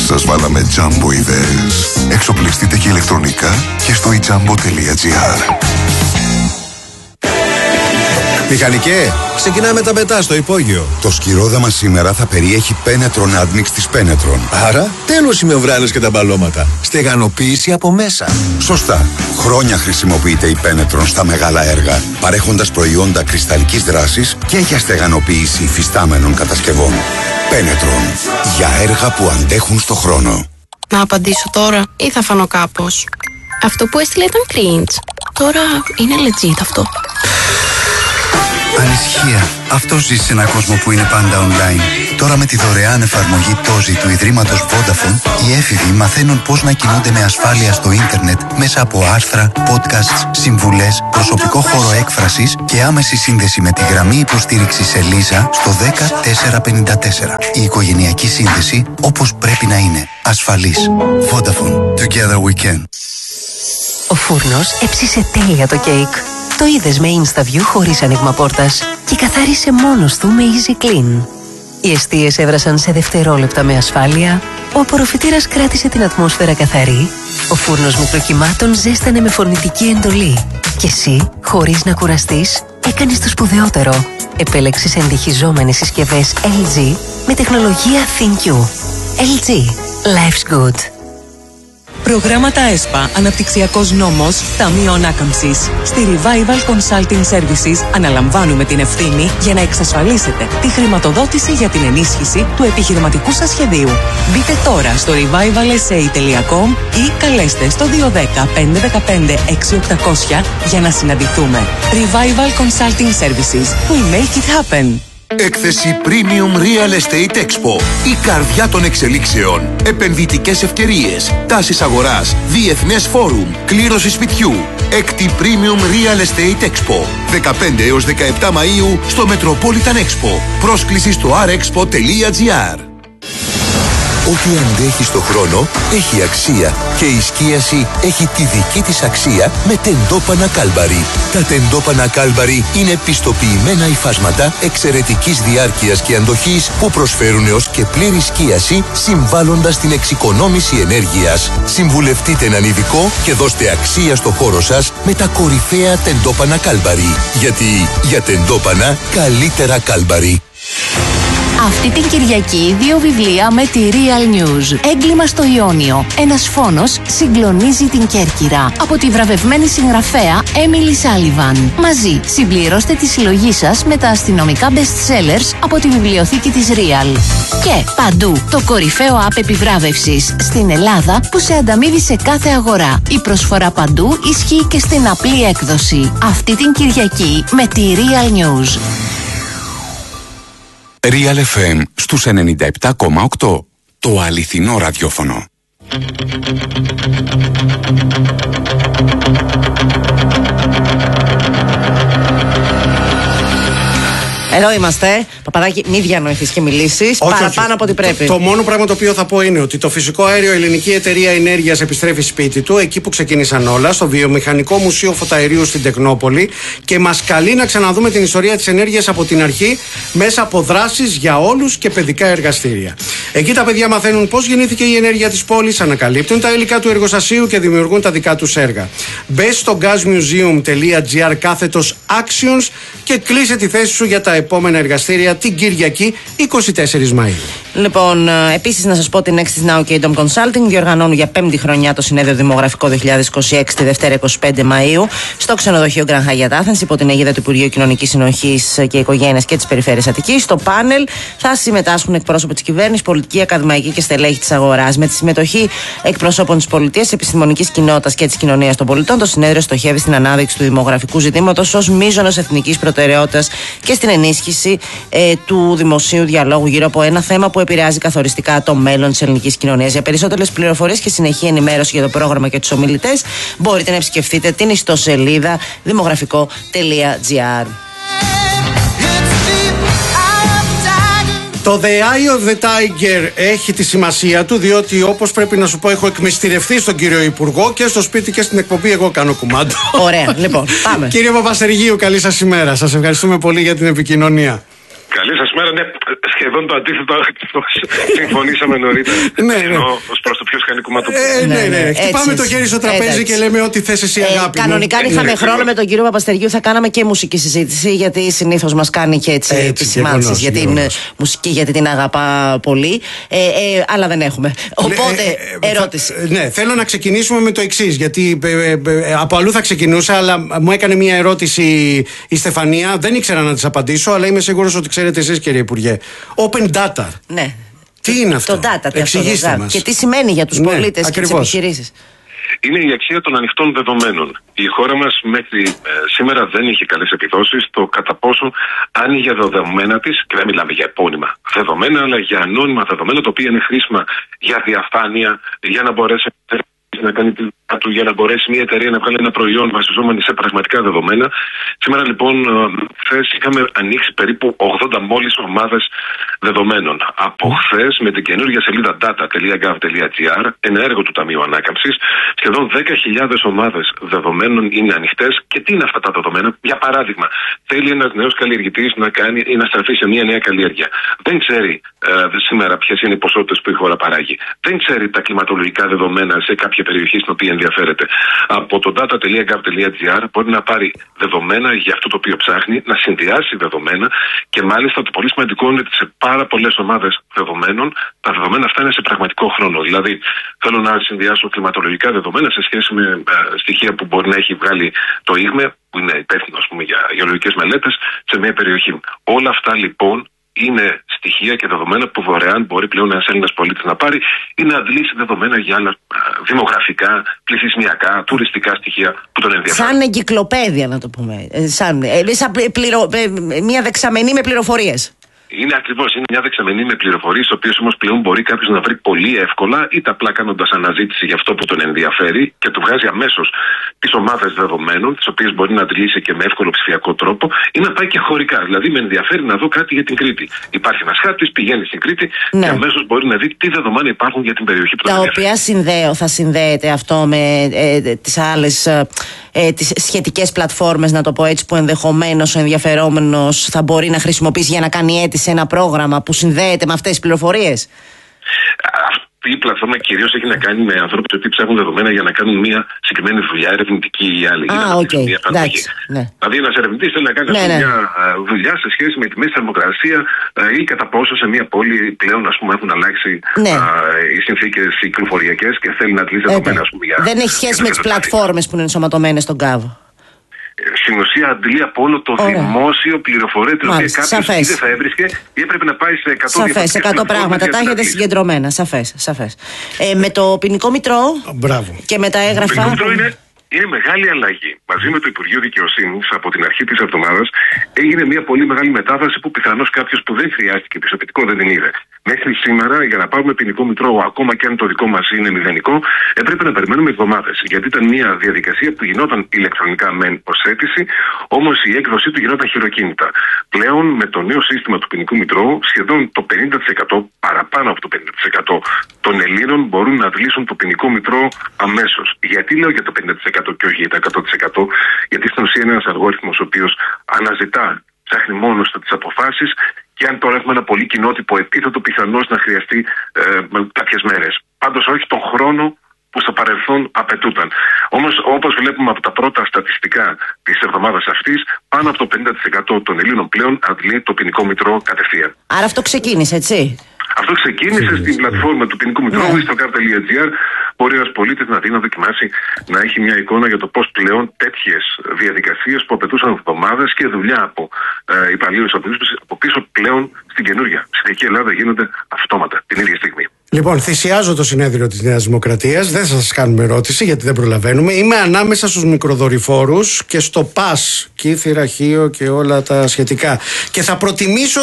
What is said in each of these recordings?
Σας βάλαμε Jumbo ιδέες. Εξοπλιστείτε και ηλεκτρονικά και στο ijambo.gr. Μηχανικέ, ξεκινάμε τα πετά στο υπόγειο. Το σκυρόδαμα σήμερα θα περιέχει Penetron Admix της Penetron. Άρα, τέλος οι μεμβράνες και τα μπαλώματα. Στεγανοποίηση από μέσα. Σωστά. Χρόνια χρησιμοποιείται η Penetron στα μεγάλα έργα, παρέχοντας προϊόντα κρυσταλλικής δράσης και για στεγανοποίηση υφιστάμενων κατασκευών. Penetron. Για έργα που αντέχουν στο χρόνο. Να απαντήσω τώρα ή θα φανώ κάπως? Αυτό που έστειλε ήταν cringe. Τώρα είναι legit αυτό. Ανησυχία. Αυτό ζει σε έναν κόσμο που είναι πάντα online. Τώρα με τη δωρεάν εφαρμογή Tozi του Ιδρύματος Vodafone, οι έφηβοι μαθαίνουν πώς να κινούνται με ασφάλεια στο ίντερνετ μέσα από άρθρα, podcasts, συμβουλές, προσωπικό χώρο έκφρασης και άμεση σύνδεση με τη γραμμή υποστήριξης Ελίζα στο 10454. Η οικογενειακή σύνδεση όπως πρέπει να είναι. Ασφαλής. Vodafone. Together we can. Ο φούρνος έψισε τέλεια το κέικ. Το είδες με InstaView χωρίς άνοιγμα πόρτας και καθάρισε μόνος του με Easy Clean. Οι εστίες έβρασαν σε δευτερόλεπτα με ασφάλεια, ο απορροφητήρας κράτησε την ατμόσφαιρα καθαρή, ο φούρνος μικροκυμάτων ζέστανε με φωνητική εντολή και εσύ, χωρίς να κουραστείς, έκανες το σπουδαιότερο. Επέλεξες εντυχιζόμενες συσκευές LG με τεχνολογία ThinQ. LG. Life's good. Προγράμματα ΕΣΠΑ, Αναπτυξιακός Νόμος, Ταμείο Ανάκαμψης. Στη Revival Consulting Services αναλαμβάνουμε την ευθύνη για να εξασφαλίσετε τη χρηματοδότηση για την ενίσχυση του επιχειρηματικού σας σχεδίου. Μπείτε τώρα στο revivalsa.com ή καλέστε στο 210-515-6800 για να συναντηθούμε. Revival Consulting Services. We make it happen. Έκθεση Premium Real Estate Expo. Η καρδιά των εξελίξεων. Επενδυτικές ευκαιρίες. Τάσεις αγοράς. Διεθνές φόρουμ. Κλήρωση σπιτιού. Έκτη Premium Real Estate Expo. 15 έως 17 Μαΐου στο Metropolitan Expo. Πρόσκληση στο rexpo.gr. Ό,τι αντέχει στο χρόνο έχει αξία και η σκίαση έχει τη δική της αξία με τεντόπανα Κάλμπαρι. Τα τεντόπανα Κάλμπαρι είναι πιστοποιημένα υφάσματα εξαιρετικής διάρκειας και αντοχής που προσφέρουν έως και πλήρη σκίαση συμβάλλοντας την εξοικονόμηση ενέργειας. Συμβουλευτείτε έναν ειδικό και δώστε αξία στο χώρο σας με τα κορυφαία τεντόπανα Κάλμπαρι. Γιατί για τεντόπανα καλύτερα Κάλμπαρι. Αυτή την Κυριακή 2 βιβλία με τη Real News. Έγκλημα στο Ιόνιο. Ένας φόνος συγκλονίζει την Κέρκυρα. Από τη βραβευμένη συγγραφέα Emily Sullivan. Μαζί συμπληρώστε τη συλλογή σας με τα αστυνομικά best-sellers από τη βιβλιοθήκη της Real. Και παντού το κορυφαίο app επιβράβευσης στην Ελλάδα που σε ανταμείβει σε κάθε αγορά. Η προσφορά παντού ισχύει και στην απλή έκδοση. Αυτή την Κυριακή με τη Real News. Real FM στους 97,8. Το αληθινό ραδιόφωνο. Εδώ είμαστε. Παπαδάκη, μη διανοηθείς και μιλήσεις παραπάνω από ό,τι πρέπει. Το μόνο πράγμα το οποίο θα πω είναι ότι το φυσικό αέριο Ελληνική Εταιρεία Ενέργειας επιστρέφει σπίτι του, εκεί που ξεκίνησαν όλα, στο Βιομηχανικό Μουσείο Φωταερίου στην Τεκνόπολη, και μας καλεί να ξαναδούμε την ιστορία της ενέργειας από την αρχή μέσα από δράσεις για όλους και παιδικά εργαστήρια. Εκεί τα παιδιά μαθαίνουν πώς γεννήθηκε η ενέργεια της πόλης, ανακαλύπτουν τα υλικά του εργοστασίου και δημιουργούν τα δικά τους έργα. Μπες στο gasmuseum.gr/actions και κλείσε τη θέση σου για τα επόμενα εργαστήρια την Κυριακή 24 Μαΐου. Λοιπόν, επίσης να σας πω την Nextis Now και η Dom Consulting διοργανώνουν για 5η χρονιά το συνέδριο Δημογραφικό 2026 τη Δευτέρα 25 Μαΐου στο ξενοδοχείο Grand Hyatt Athens υπό την αιγίδα του Υπουργείου Κοινωνικής Συνοχής και Οικογένειας και της Περιφέρειας Αττικής. Στο πάνελ θα συμμετάσχουν εκπρόσωποι της κυβέρνησης, πολιτικοί, ακαδημαϊκοί και στελέχη της αγοράς. Με τη συμμετοχή εκπροσώπων της πολιτείας, της επιστημονικής κοινότητας και της κοινωνίας των πολιτών, το συνέδριο στοχεύει στην ανάδειξη του δημογραφικού ζητήματος ως μείζωνος εθνικής προτεραιότητας και στην ενίσχυση του δημοσίου διαλόγου γύρω από ένα θέμα που επηρεάζει καθοριστικά το μέλλον της ελληνικής κοινωνίας. Για περισσότερες πληροφορίες και συνεχή ενημέρωση για το πρόγραμμα και τους ομιλητές, μπορείτε να επισκεφτείτε την ιστοσελίδα δημογραφικό.gr. Το The Eye of the Tiger έχει τη σημασία του, διότι όπως πρέπει να σου πω, έχω εκμυστηρευτεί στον κύριο Υπουργό και στο σπίτι και στην εκπομπή. Εγώ κάνω κουμάντο. Ωραία, λοιπόν, πάμε. Κύριε Παπασεργίου, καλή σας ημέρα. Σας ευχαριστούμε πολύ για την επικοινωνία. Καλή σας ημέρα. Ναι, σχεδόν το αντίθετο συμφωνήσαμε νωρίτερα. Ως προς το ποιος κάνει κομματοποιήσει. Ναι. Χτυπάμε το χέρι στο τραπέζι και λέμε ό,τι θες εσύ, αγάπη. Κανονικά, αν είχαμε χρόνο με τον κύριο Παπαστεριού, θα κάναμε και μουσική συζήτηση, γιατί συνήθως μας κάνει και έτσι επισημάνσεις για την μουσική, γιατί την αγαπά πολύ. Αλλά δεν έχουμε. Οπότε, ερώτηση. Ναι, θέλω να ξεκινήσουμε με το εξής, γιατί από αλλού θα ξεκινούσα, αλλά μου έκανε μια ερώτηση η Στεφανία. Δεν ήξερα να της απαντήσω, αλλά είμαι σίγουρος ότι ξέρετε εσείς, κύριε Υπουργέ. Open data. Ναι. Τι είναι αυτό? Το data, εξηγήστε μας. Και τι σημαίνει για τους πολίτες και τις επιχειρήσεις. Είναι η αξία των ανοιχτών δεδομένων. Η χώρα μας μέχρι σήμερα δεν είχε καλές επιδόσεις στο κατά πόσο άνοιγε δεδομένα της, και δεν μιλάμε για επώνυμα δεδομένα, αλλά για ανώνυμα δεδομένα, τα οποία είναι χρήσιμα για διαφάνεια, για να μπορέσει να κάνει τη δουλειά του, για να μπορέσει μια εταιρεία να βγάλει ένα προϊόν βασιζόμενη σε πραγματικά δεδομένα. Σήμερα λοιπόν, χθες είχαμε ανοίξει περίπου 80 μόλις ομάδες δεδομένων. Από χθες, με την καινούργια σελίδα data.gov.gr, ένα έργο του Ταμείου Ανάκαμψης, σχεδόν 10.000 ομάδες δεδομένων είναι ανοιχτές. Και τι είναι αυτά τα δεδομένα? Για παράδειγμα, θέλει ένας νέος καλλιεργητής να κάνει ή να στραφεί σε μια νέα καλλιέργεια. Δεν ξέρει σήμερα ποιες είναι οι ποσότητες που η χώρα παράγει. Δεν ξέρει τα κλιματολογικά δεδομένα σε κάποια περιοχή στην οποία ενδιαφέρεται. Από το data.gov.gr μπορεί να πάρει δεδομένα για αυτό το οποίο ψάχνει, να συνδυάσει δεδομένα, και μάλιστα το πολύ σημαντικό είναι ότι σε πάρα πολλές ομάδες δεδομένων τα δεδομένα αυτά είναι σε πραγματικό χρόνο. Δηλαδή, θέλω να συνδυάσω κλιματολογικά δεδομένα σε σχέση με στοιχεία που μπορεί να έχει βγάλει το ΙΓΜΕ, που είναι υπεύθυνο, ας πούμε, για γεωλογικές μελέτες σε μια περιοχή. Όλα αυτά λοιπόν είναι στοιχεία και δεδομένα που δωρεάν μπορεί πλέον ένας Έλληνας πολίτης να πάρει ή να αντλήσει δεδομένα για άλλα δημογραφικά, πληθυσμιακά, τουριστικά στοιχεία που τον ενδιαφέρουν. Σαν εγκυκλοπαίδεια, να το πούμε. Μια δεξαμενή με πληροφορίες. Είναι ακριβώς, είναι μια δεξαμενή με πληροφορίες, τις οποίες όμως πλέον μπορεί κάποιος να βρει πολύ εύκολα, είτε απλά κάνοντας αναζήτηση για αυτό που τον ενδιαφέρει και του βγάζει αμέσως τις ομάδες δεδομένων, τις οποίες μπορεί να αντλήσει και με εύκολο ψηφιακό τρόπο, ή να πάει και χωρικά. Δηλαδή, με ενδιαφέρει να δω κάτι για την Κρήτη. Υπάρχει ένας χάρτης, πηγαίνει στην Κρήτη και αμέσως μπορεί να δει τι δεδομένα υπάρχουν για την περιοχή που τον ενδιαφέρει. Τα οποία θα συνδέεται αυτό με τις άλλες τις σχετικές πλατφόρμες, να το πω έτσι, που ενδεχομένως ο ενδιαφερόμενος θα μπορεί να χρησιμοποιήσει για να κάνει αίτηση σε ένα πρόγραμμα που συνδέεται με αυτές τις πληροφορίες. Αυτή η πλατφόρμα κυρίως έχει να κάνει με ανθρώπους που ψάχνουν δεδομένα για να κάνουν μια συγκεκριμένη δουλειά, ερευνητική ή άλλη. Δηλαδή, ένας ερευνητής θέλει να κάνει μια δουλειά σε σχέση με τη μέση θερμοκρασία ή κατά πόσο σε μια πόλη πλέον, ας πούμε, έχουν αλλάξει οι συνθήκες κυκλοφοριακές και θέλει να αντλήσει δεδομένα. Δεν έχει σχέση με τις πλατφόρμες που είναι ενσωματωμένες στον ΚΑΒ. Στην ουσία αντλεί από όλο το δημόσιο πληροφορία, την οποία κάποιος ή δεν θα έβρισκε ή έπρεπε να πάει σε 100 σε 100 πράγματα. Τα έχετε συγκεντρωμένα. Σαφές. Με το ποινικό μητρό και με τα έγγραφα. Είναι μεγάλη αλλαγή. Μαζί με το Υπουργείο Δικαιοσύνης, από την αρχή της εβδομάδας, έγινε μια πολύ μεγάλη μετάβαση που πιθανώς κάποιος που δεν χρειάστηκε πιστοποιητικό δεν την είδε. Μέχρι σήμερα, για να πάρουμε ποινικό μητρό, ακόμα και αν το δικό μας είναι μηδενικό, έπρεπε να περιμένουμε εβδομάδες. Γιατί ήταν μια διαδικασία που γινόταν ηλεκτρονικά μεν ως αίτηση, όμως η έκδοσή του γινόταν χειροκίνητα. Πλέον, με το νέο σύστημα του ποινικού μητρώου, σχεδόν το 50%, παραπάνω από το 50% των Ελλήνων μπορούν να αντλήσουν το ποινικό μητρό αμέσως. Γιατί λέω για το 50% και όχι για το 100%? Γιατί στην ουσία είναι ένας αλγόριθμος ο οποίος αναζητά, ψάχνει μόνος τις αποφάσεις, και αν τώρα έχουμε ένα πολύ κοινότυπο επίθετο, πιθανώς να χρειαστεί κάποιες μέρες. Πάντως όχι τον χρόνο που στο παρελθόν απαιτούταν. Όμως, όπως βλέπουμε από τα πρώτα στατιστικά της εβδομάδας αυτής, πάνω από το 50% των Ελλήνων πλέον αντλεί το ποινικό μητρό κατευθείαν. Άρα αυτό ξεκίνησε, έτσι? Αυτό ξεκίνησε στην πλατφόρμα του ποινικού μητρώου, στο gov.gr. Μπορεί ένας πολίτης να δει, να δοκιμάσει, να έχει μια εικόνα για το πώς πλέον τέτοιες διαδικασίες που απαιτούσαν εβδομάδες και δουλειά από υπαλλήλους από πίσω, πλέον στην καινούργια ψηφιακή Ελλάδα γίνονται αυτόματα την ίδια στιγμή. Λοιπόν, θυσιάζω το συνέδριο της Νέας Δημοκρατίας. Δεν θα σας κάνουμε ερώτηση γιατί δεν προλαβαίνουμε. Είμαι ανάμεσα στους μικροδορυφόρους και στο ΠΑΣ, Κύθυρα, Χίο και όλα τα σχετικά. Και θα προτιμήσω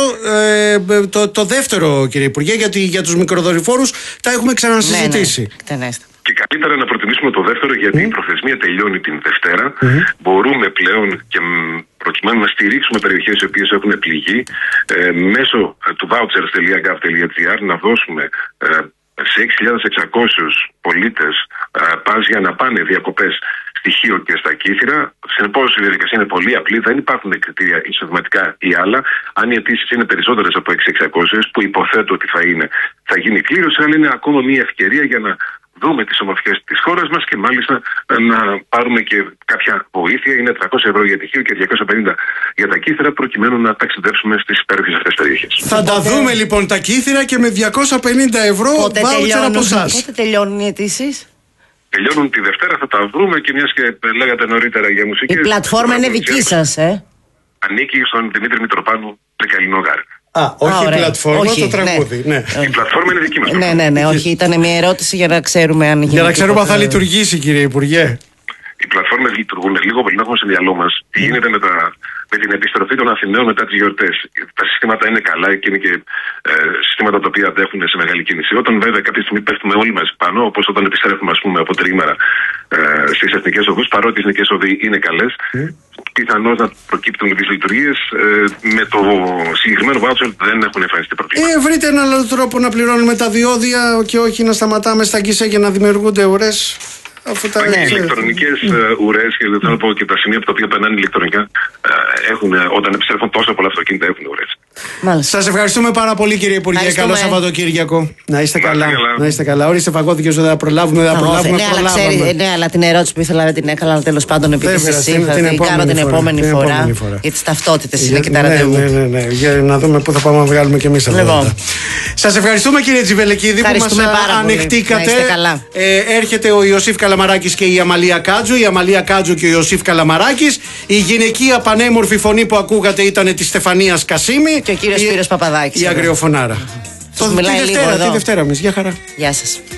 το δεύτερο, κύριε Υπουργέ, γιατί για τους μικροδορυφόρους τα έχουμε ξανασυζητήσει. Και καλύτερα να προτιμήσουμε το δεύτερο, γιατί η προθεσμία τελειώνει την Δευτέρα. Μπορούμε πλέον, και προκειμένου να στηρίξουμε περιοχές οι οποίες έχουν πληγεί, μέσω του vouchers.gov.gr να δώσουμε σε 6.600 πολίτες πας για να πάνε διακοπές στοιχείο και στα κύθρα. Συνεπώς η διαδικασία είναι πολύ απλή, δεν υπάρχουν κριτήρια εισοδηματικά ή άλλα. Αν οι αιτήσεις είναι περισσότερες από 6.600, που υποθέτω ότι θα γίνει κλήρωση, αλλά είναι ακόμα μια ευκαιρία για να δούμε τις ομορφιές της χώρας μας και μάλιστα να πάρουμε και κάποια βοήθεια. Είναι 300 ευρώ για τυχείο και 250 για τα κύθρα, προκειμένου να ταξιδέψουμε στις υπέροχες αυτές περιοχές. Θα τα δούμε λοιπόν τα κύθρα και με 250 ευρώ βάουτσερ από εσάς. Πότε τελειώνουν οι αιτήσεις? Τελειώνουν τη Δευτέρα, θα τα βρούμε και μιας και λέγατε νωρίτερα για μουσική. Η πλατφόρμα είναι δική σας, Ανήκει στον Δημήτρη Μητροπάνου Τρικαλινό-Γάρ. Όχι η πλατφόρμα, το τραγούδι. Ναι. Η πλατφόρμα είναι δική μας. Ναι, όχι, ήταν μια ερώτηση για να ξέρουμε αν για να ξέρουμε αν θα λειτουργήσει, κύριε Υπουργέ. Οι πλατφόρμες λειτουργούν λίγο πολύ, να έχουμε στο μυαλό μας τι γίνεται με την επιστροφή των Αθηναίων μετά τις γιορτές. Τα συστήματα είναι καλά και είναι και συστήματα τα οποία αντέχουν σε μεγάλη κίνηση. Όταν βέβαια κάποια στιγμή πέφτουμε όλοι μας πάνω, όπως όταν επιστρέφουμε ας πούμε από τριήμερα στις εθνικές οδούς, παρότι οι εθνικές οδοί είναι καλές, πιθανώς να προκύπτουν τις λειτουργίες. Με το συγκεκριμένο βάουτσερ δεν έχουν εμφανιστεί προβλήματα. Βρείτε έναν άλλο τρόπο να πληρώνουμε τα διόδια και όχι να σταματάμε στα γκισέ και να δημιουργούνται ουρές. Οι ηλεκτρονικές ουρές και τα σημεία από τα οποία περνάνε ηλεκτρονικά όταν επιστρέφουν τόσο πολλά αυτοκίνητα έχουν ουρές. Σας ευχαριστούμε πάρα πολύ, κύριε Υπουργέ. Καλό Σαββατοκύριακο. Να είστε καλά. Να είστε καλά. Ορίστε, Φαγώδικες, δεν θα προλάβουμε. Ναι, αλλά την ερώτηση που ήθελα να την έκανα τέλος πάντων επειδή θα την κάνω την επόμενη φορά. Για τις ταυτότητες είναι και τα ραντεβού. Ναι, για να δούμε πού θα πάμε να βγάλουμε κι εμείς. Σας ευχαριστούμε, κύριε Τζιβελεκίδη, που μας ανοιχτήκατε. Έρχεται ο Ιωσήφ Καλαμαράκης και η Αμαλία Κάτζου. Η Αμαλία Κάτζου και ο Ιωσήφ Καλαμαράκης. Η γυναικεία πανέμορφη φωνή που ακούγατε ήταν της Στεφανίας Κασίμη. Και ο κύριος Σπύρος Παπαδάκης. Η αγριοφωνάρα. Τη Δευτέρα εμείς. Γεια χαρά. Γεια σας.